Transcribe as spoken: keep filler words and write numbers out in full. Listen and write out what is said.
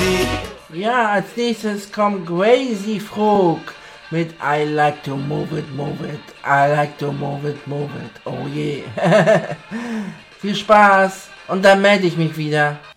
Ja, als nächstes kommt Crazy Frog mit I like to move it, move it. I like to move it, move it. Oh je. Viel Spaß und dann melde ich mich wieder.